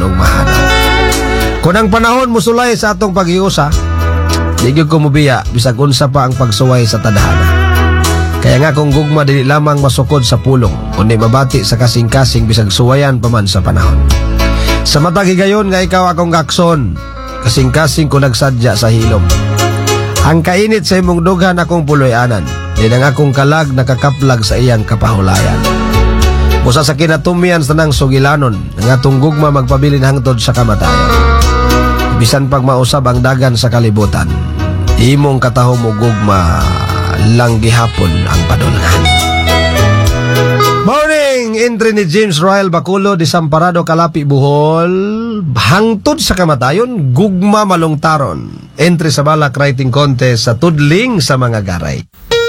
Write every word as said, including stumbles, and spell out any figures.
ng mahanaw. Kung ang panahon musulay sa atong pag-iusa, di gyud ko mubiya bisag unsa pa ang pagsuway sa tadhana. Kaya nga kung gugma dili lamang masukod sa pulong, kundi mabati sa kasing-kasing bisag suwayan pa man sa panahon. Sa matag higayon nga ikaw akong gakson, kasing-kasing ko nagsadya sa hilom. Ang kainit sa imong dughan akong puloy-anan, din ang akong kalag nakakaplag sa iyang kapahulayan. Busa sa kinatumian sa nang sugilanon, nga tunggugma magpabilin hangtod sa kamatayan. Bisan pag mausab ang dagan sa kalibutan, imong katahom o gugma lang gihapon ang padulngan. Morning! Entry ni James Royal Baculo, Desamparado, Kalapi, Bohol. Hangtod sa kamatayon, gugma malungtaron. Entry sa balak writing contest sa tudling sa mga garay.